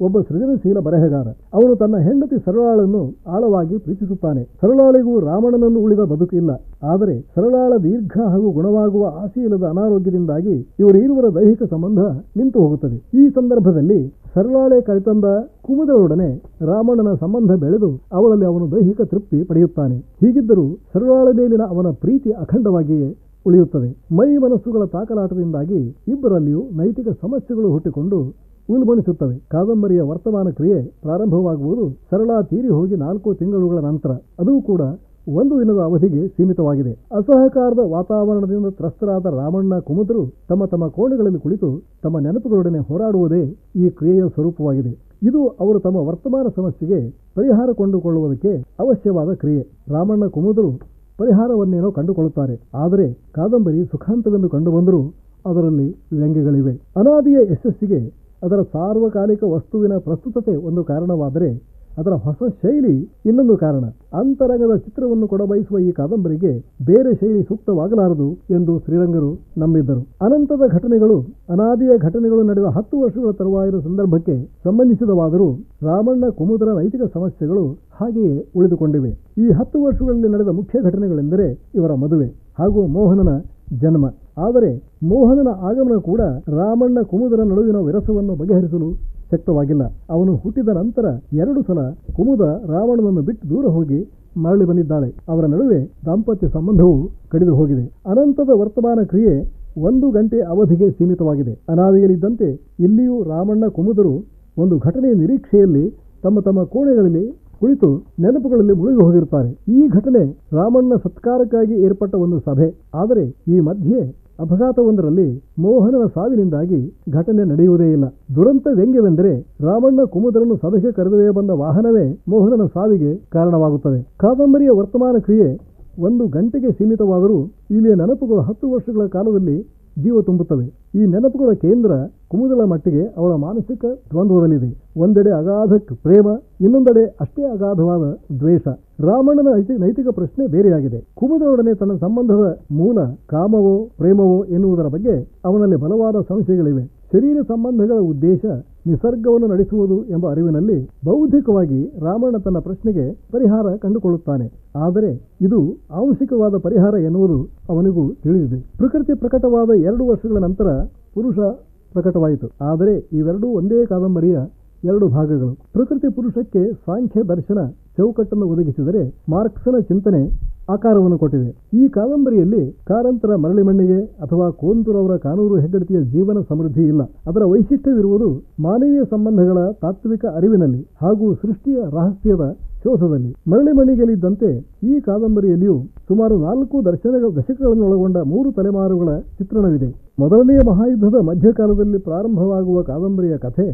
ಒಬ್ಬ ಸೃಜನಶೀಲ ಬರೆಹಗಾರ. ಅವನು ತನ್ನ ಹೆಂಡತಿ ಸರಳಾಳನ್ನು ಆಳವಾಗಿ ಪ್ರೀತಿಸುತ್ತಾನೆ. ಸರಳಾಳಿಗೂ ರಾವಣನನ್ನು ಉಳಿದ ಬದುಕಿಲ್ಲ. ಆದರೆ ಸರಳಾಳ ದೀರ್ಘ ಹಾಗೂ ಗುಣವಾಗುವ ಆಸೆಯಿಲ್ಲದ ಅನಾರೋಗ್ಯದಿಂದಾಗಿ ಇವರಿರುವರ ದೈಹಿಕ ಸಂಬಂಧ ನಿಂತು ಹೋಗುತ್ತದೆ. ಈ ಸಂದರ್ಭದಲ್ಲಿ ಸರಳಾಳೆ ಕರೆತಂದ ಕುಮುದಳೊಡನೆ ರಾವಣನ ಸಂಬಂಧ ಬೆಳೆದು ಅವಳಲ್ಲಿ ಅವನು ದೈಹಿಕ ತೃಪ್ತಿ ಪಡೆಯುತ್ತಾನೆ. ಹೀಗಿದ್ದರೂ ಸರಳಾಳ ಮೇಲಿನ ಅವನ ಪ್ರೀತಿ ಅಖಂಡವಾಗಿಯೇ ಉಳಿಯುತ್ತದೆ. ಮೈ ಮನಸ್ಸುಗಳ ತಾಕಲಾಟದಿಂದಾಗಿ ಇಬ್ಬರಲ್ಲಿಯೂ ನೈತಿಕ ಸಮಸ್ಯೆಗಳು ಹುಟ್ಟಿಕೊಂಡು ಉಲ್ಬಣಿಸುತ್ತವೆ. ಕಾದಂಬರಿಯ ವರ್ತಮಾನ ಕ್ರಿಯೆ ಪ್ರಾರಂಭವಾಗುವುದು ಸರಳಾ ತೀರಿ ಹೋಗಿ 4 ತಿಂಗಳುಗಳ ನಂತರ. ಅದೂ ಕೂಡ 1 ದಿನದ ಅವಧಿಗೆ ಸೀಮಿತವಾಗಿದೆ. ಅಸಹಕಾರದ ವಾತಾವರಣದಿಂದ ತ್ರಸ್ತರಾದ ರಾಮಣ್ಣ ಕುಮುದರು ತಮ್ಮ ತಮ್ಮ ಕೋಣೆಗಳಲ್ಲಿ ಕುಳಿತು ತಮ್ಮ ನೆನಪುಗಳೊಡನೆ ಹೋರಾಡುವುದೇ ಈ ಕ್ರಿಯೆಯ ಸ್ವರೂಪವಾಗಿದೆ. ಇದು ಅವರು ತಮ್ಮ ವರ್ತಮಾನ ಸಮಸ್ಯೆಗೆ ಪರಿಹಾರ ಕೊಂಡುಕೊಳ್ಳುವುದಕ್ಕೆ ಅವಶ್ಯವಾದ ಕ್ರಿಯೆ. ರಾಮಣ್ಣ ಕುಮುದರು ಪರಿಹಾರವನ್ನೇನೋ ಕಂಡುಕೊಳ್ಳುತ್ತಾರೆ. ಆದರೆ ಕಾದಂಬರಿ ಸುಖಾಂತವೆಂದು ಕಂಡುಬಂದರೂ ಅದರಲ್ಲಿ ವ್ಯಂಗ್ಯಗಳಿವೆ. ಅನಾದಿಯ ಯಶಸ್ಸಿಗೆ ಅದರ ಸಾರ್ವಕಾಲಿಕ ವಸ್ತುವಿನ ಪ್ರಸ್ತುತತೆ ಒಂದು ಕಾರಣವಾದರೆ ಅದರ ಹೊಸ ಶೈಲಿ ಇನ್ನೊಂದು ಕಾರಣ. ಅಂತರಂಗದ ಚಿತ್ರವನ್ನು ಕೊಡಬಯಸುವ ಈ ಕಾದಂಬರಿಗೆ ಬೇರೆ ಶೈಲಿ ಸೂಕ್ತವಾಗಲಾರದು ಎಂದು ಶ್ರೀರಂಗರು ನಂಬಿದ್ದರು. ಅನಂತದ ಘಟನೆಗಳು, ಅನಾದಿಯ ಘಟನೆಗಳು ನಡೆದ 10 ವರ್ಷಗಳ ತರುವಾಯದ ಸಂದರ್ಭಕ್ಕೆ ಸಂಬಂಧಿಸಿದವಾದರೂ ರಾಮಣ್ಣ ಕುಮುದರ ನೈತಿಕ ಸಮಸ್ಯೆಗಳು ಹಾಗೆಯೇ ಉಳಿದುಕೊಂಡಿವೆ. ಈ 10 ವರ್ಷಗಳಲ್ಲಿ ನಡೆದ ಮುಖ್ಯ ಘಟನೆಗಳೆಂದರೆ ಇವರ ಮದುವೆ ಹಾಗೂ ಮೋಹನನ ಜನ್ಮ. ಆದರೆ ಮೋಹನನ ಆಗಮನ ಕೂಡ ರಾಮಣ್ಣ ಕುಮುದರ ನಡುವಿನ ವಿರಸವನ್ನು ಬಗೆಹರಿಸಲು ಶಕ್ತವಾಗಿಲ್ಲ. ಅವನು ಹುಟ್ಟಿದ ನಂತರ 2 ಸಲ ಕುಮುದ ರಾವಣನನ್ನು ಬಿಟ್ಟು ದೂರ ಹೋಗಿ ಮರಳಿ ಬಂದಿದ್ದಾಳೆ. ಅವರ ನಡುವೆ ದಾಂಪತ್ಯ ಸಂಬಂಧವು ಕಡಿದು ಹೋಗಿದೆ. ಅನಂತದ ವರ್ತಮಾನ ಕ್ರಿಯೆ 1 ಗಂಟೆ ಅವಧಿಗೆ ಸೀಮಿತವಾಗಿದೆ. ಅನಾದಿಯಲ್ಲಿದ್ದಂತೆ ಇಲ್ಲಿಯೂ ರಾಮಣ್ಣ ಕುಮುದರು ಒಂದು ಘಟನೆಯ ನಿರೀಕ್ಷೆಯಲ್ಲಿ ತಮ್ಮ ತಮ್ಮ ಕೋಣೆಗಳಲ್ಲಿ ಕುಳಿತು ನೆನಪುಗಳಲ್ಲಿ ಮುಳುಗಿ ಹೋಗಿರುತ್ತಾರೆ. ಈ ಘಟನೆ ರಾಮಣ್ಣ ಸತ್ಕಾರಕ್ಕಾಗಿ ಏರ್ಪಟ್ಟ ಒಂದು ಸಭೆ. ಆದರೆ ಈ ಮಧ್ಯೆ ಅಪಘಾತವೊಂದರಲ್ಲಿ ಮೋಹನನ ಸಾವಿನಿಂದಾಗಿ ಘಟನೆ ನಡೆಯುವುದೇ ಇಲ್ಲ. ದುರಂತ ವ್ಯಂಗ್ಯವೆಂದರೆ ರಾಮಣ್ಣ ಕುಮುದರನ್ನು ಸಭೆಗೆ ಕರೆದೊಯ್ಯ ಬಂದ ವಾಹನವೇ ಮೋಹನನ ಸಾವಿಗೆ ಕಾರಣವಾಗುತ್ತದೆ. ಕಾದಂಬರಿಯ ವರ್ತಮಾನ ಕ್ರಿಯೆ 1 ಗಂಟೆಗೆ ಸೀಮಿತವಾದರೂ ಇಲ್ಲಿಯ ನೆನಪುಗಳು 10 ವರ್ಷಗಳ ಕಾಲದಲ್ಲಿ ಜೀವ ತುಂಬುತ್ತವೆ. ಈ ನೆನಪುಗಳ ಕೇಂದ್ರ ಕುಮುದಳ ಮಟ್ಟಿಗೆ ಅವಳ ಮಾನಸಿಕ ದ್ವಂದ್ವದಲ್ಲಿದೆ. ಒಂದೆಡೆ ಅಗಾಧ ಪ್ರೇಮ, ಇನ್ನೊಂದೆಡೆ ಅಷ್ಟೇ ಅಗಾಧವಾದ ದ್ವೇಷ. ರಾಮಣ್ಣನ ನೈತಿಕ ಪ್ರಶ್ನೆ ಬೇರೆಯಾಗಿದೆ. ಕುಮುದಳೊಡನೆ ತನ್ನ ಸಂಬಂಧದ ಮೂಲ ಕಾಮವೋ ಪ್ರೇಮವೋ ಎನ್ನುವುದರ ಬಗ್ಗೆ ಅವನಲ್ಲಿ ಬಲವಾದ ಸಂಶಯಗಳಿವೆ. ಶರೀರ ಸಂಬಂಧಗಳ ಉದ್ದೇಶ ನಿಸರ್ಗವನ್ನು ನಡೆಸುವುದು ಎಂಬ ಅರಿವಿನಲ್ಲಿ ಬೌದ್ಧಿಕವಾಗಿ ರಾಮಣ್ಣ ತನ್ನ ಪ್ರಶ್ನೆಗೆ ಪರಿಹಾರ ಕಂಡುಕೊಳ್ಳುತ್ತಾನೆ. ಆದರೆ ಇದು ಆಂಶಿಕವಾದ ಪರಿಹಾರ ಎನ್ನುವುದು ಅವನಿಗೂ ತಿಳಿದಿದೆ. ಪ್ರಕೃತಿ ಪ್ರಕಟವಾದ 2 ವರ್ಷಗಳ ನಂತರ ಪುರುಷ ಪ್ರಕಟವಾಯಿತು. ಆದರೆ ಇವೆರಡೂ ಒಂದೇ ಕಾದಂಬರಿಯ 2 ಭಾಗಗಳು. ಪ್ರಕೃತಿ ಪುರುಷಕ್ಕೆ ಸಾಂಖ್ಯ ದರ್ಶನ ಚೌಕಟ್ಟನ್ನು ಒದಗಿಸಿದರೆ ಮಾರ್ಕ್ಸನ ಚಿಂತನೆ ಆಕಾರವನ್ನು ಕೊಟ್ಟಿದೆ. ಈ ಕಾದಂಬರಿಯಲ್ಲಿ ಕಾರಂತರ ಮರಳಿ ಮಣ್ಣಿಗೆ ಅಥವಾ ಕೋಂತೂರವರ ಕಾನೂರು ಹೆಗ್ಗಡತಿಯ ಜೀವನ ಸಮೃದ್ಧಿ ಇಲ್ಲ. ಅದರ ವೈಶಿಷ್ಟ್ಯವಿರುವುದು ಮಾನವೀಯ ಸಂಬಂಧಗಳ ತಾತ್ವಿಕ ಅರಿವಿನಲ್ಲಿ ಹಾಗೂ ಸೃಷ್ಟಿಯ ರಹಸ್ಯದ ಶೋಧದಲ್ಲಿ. ಮರಳಿ ಮಣ್ಣಿಗೆಲಿದ್ದಂತೆ ಈ ಕಾದಂಬರಿಯಲ್ಲಿಯೂ ಸುಮಾರು 4 ದಶಕಗಳನ್ನೊಳಗೊಂಡ 3 ತಲೆಮಾರುಗಳ ಚಿತ್ರಣವಿದೆ. ಮೊದಲನೆಯ ಮಹಾಯುದ್ಧದ ಮಧ್ಯಕಾಲದಲ್ಲಿ ಪ್ರಾರಂಭವಾಗುವ ಕಾದಂಬರಿಯ ಕಥೆ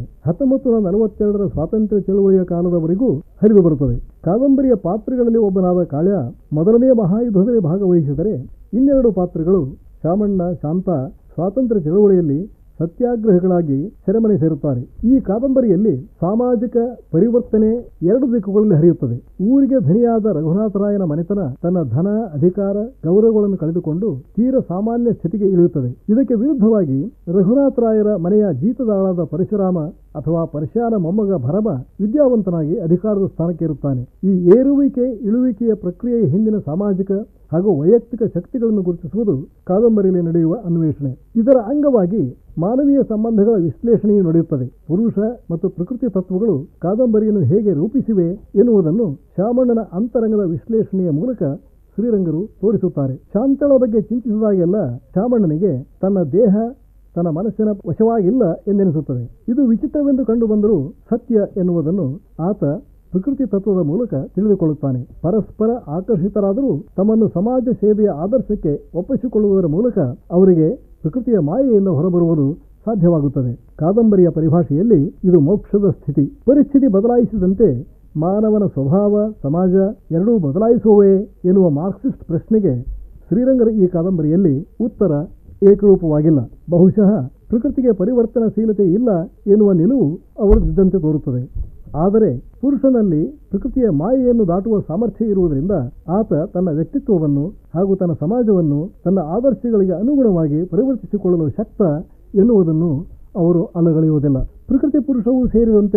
1942ರ ಸ್ವಾತಂತ್ರ್ಯ ಚಳವಳಿಯ ಕಾಲದವರೆಗೂ ಹರಿದು ಬರುತ್ತದೆ. ಕಾದಂಬರಿಯ ಪಾತ್ರಗಳಲ್ಲಿ ಒಬ್ಬನಾದ ಕಾಳ್ಯ ಮೊದಲನೆಯ ಮಹಾಯುದ್ಧದಲ್ಲಿ ಭಾಗವಹಿಸಿದರೆ, ಇನ್ನೆರಡು ಪಾತ್ರಗಳು ಶಾಮಣ್ಣ, ಶಾಂತ ಸ್ವಾತಂತ್ರ್ಯ ಚಳವಳಿಯಲ್ಲಿ ಸತ್ಯಾಗ್ರಹಿಗಳಾಗಿ ಸೆರೆಮನೆ ಸೇರುತ್ತಾರೆ. ಈ ಕಾದಂಬರಿಯಲ್ಲಿ ಸಾಮಾಜಿಕ ಪರಿವರ್ತನೆ 2 ದಿಕ್ಕುಗಳಲ್ಲಿ ಹರಿಯುತ್ತದೆ. ಊರಿಗೆ ಧನಿಯಾದ ರಘುನಾಥರಾಯನ ಮನೆತನ ತನ್ನ ಧನ, ಅಧಿಕಾರ, ಗೌರವಗಳನ್ನು ಕಳೆದುಕೊಂಡು ತೀರ ಸಾಮಾನ್ಯ ಸ್ಥಿತಿಗೆ ಇಳಿಯುತ್ತದೆ. ಇದಕ್ಕೆ ವಿರುದ್ಧವಾಗಿ ರಘುನಾಥರಾಯರ ಮನೆಯ ಜೀತದಾಳಾದ ಪರಶುರಾಮ ಅಥವಾ ಪರಶಾನ ಮೊಮ್ಮಗ ಭರಮ ವಿದ್ಯಾವಂತನಾಗಿ ಅಧಿಕಾರದ ಸ್ಥಾನಕ್ಕೆ ಇರುತ್ತಾನೆ. ಈ ಏರುವಿಕೆ ಇಳುವಿಕೆಯ ಪ್ರಕ್ರಿಯೆಯ ಹಿಂದಿನ ಸಾಮಾಜಿಕ ಹಾಗೂ ವೈಯಕ್ತಿಕ ಶಕ್ತಿಗಳನ್ನು ಗುರುತಿಸುವುದು ಕಾದಂಬರಿಯಲ್ಲಿ ನಡೆಯುವ ಅನ್ವೇಷಣೆ. ಇದರ ಅಂಗವಾಗಿ ಮಾನವೀಯ ಸಂಬಂಧಗಳ ವಿಶ್ಲೇಷಣೆಯು ನಡೆಯುತ್ತದೆ. ಪುರುಷ ಮತ್ತು ಪ್ರಕೃತಿ ತತ್ವಗಳು ಕಾದಂಬರಿಯನ್ನು ಹೇಗೆ ರೂಪಿಸಿವೆ ಎನ್ನುವುದನ್ನು ಶಾಮಣ್ಣನ ಅಂತರಂಗದ ವಿಶ್ಲೇಷಣೆಯ ಮೂಲಕ ಶ್ರೀರಂಗರು ತೋರಿಸುತ್ತಾರೆ. ಶಾಂತಳ ಬಗ್ಗೆ ಚಿಂತಿಸಿದಾಗೆಲ್ಲ ಶಾಮಣ್ಣನಿಗೆ ತನ್ನ ದೇಹ ತನ್ನ ಮನಸ್ಸಿನ ವಶವಾಗಿಲ್ಲ ಎಂದೆನಿಸುತ್ತದೆ. ಇದು ವಿಚಿತ್ರವೆಂದು ಕಂಡುಬಂದರೂ ಸತ್ಯ ಎನ್ನುವುದನ್ನು ಆತ ಪ್ರಕೃತಿ ತತ್ವದ ಮೂಲಕ ತಿಳಿದುಕೊಳ್ಳುತ್ತಾನೆ. ಪರಸ್ಪರ ಆಕರ್ಷಿತರಾದರೂ ತಮ್ಮನ್ನು ಸಮಾಜ ಸೇವೆಯ ಆದರ್ಶಕ್ಕೆ ಒಪ್ಪಿಸಿಕೊಳ್ಳುವುದರ ಮೂಲಕ ಅವರಿಗೆ ಪ್ರಕೃತಿಯ ಮಾಯೆಯಿಂದ ಹೊರಬರುವುದು ಸಾಧ್ಯವಾಗುತ್ತದೆ. ಕಾದಂಬರಿಯ ಪರಿಭಾಷೆಯಲ್ಲಿ ಇದು ಮೋಕ್ಷದ ಸ್ಥಿತಿ. ಪರಿಸ್ಥಿತಿ ಬದಲಾಯಿಸಿದಂತೆ ಮಾನವನ ಸ್ವಭಾವ, ಸಮಾಜ ಎರಡೂ ಬದಲಾಯಿಸುವವೇ ಎನ್ನುವ ಮಾರ್ಕ್ಸಿಸ್ಟ್ ಪ್ರಶ್ನೆಗೆ ಶ್ರೀರಂಗರ ಈ ಕಾದಂಬರಿಯಲ್ಲಿ ಉತ್ತರ ಏಕರೂಪವಾಗಿಲ್ಲ. ಬಹುಶಃ ಪ್ರಕೃತಿಗೆ ಪರಿವರ್ತನಶೀಲತೆ ಇಲ್ಲ ಎನ್ನುವ ನಿಲುವು ಅವರದಿದ್ದಂತೆ ತೋರುತ್ತದೆ. ಆದರೆ ಪುರುಷನಲ್ಲಿ ಪ್ರಕೃತಿಯ ಮಾಯೆಯನ್ನು ದಾಟುವ ಸಾಮರ್ಥ್ಯ ಇರುವುದರಿಂದ ಆತ ತನ್ನ ವ್ಯಕ್ತಿತ್ವವನ್ನು ಹಾಗೂ ತನ್ನ ಸಮಾಜವನ್ನು ತನ್ನ ಆದರ್ಶಗಳಿಗೆ ಅನುಗುಣವಾಗಿ ಪರಿವರ್ತಿಸಿಕೊಳ್ಳಲು ಶಕ್ತ ಎನ್ನುವುದನ್ನು ಅವರು ಅಲ್ಲಗಳೆಯುವುದಿಲ್ಲ. ಪ್ರಕೃತಿ ಪುರುಷವೂ ಸೇರಿದಂತೆ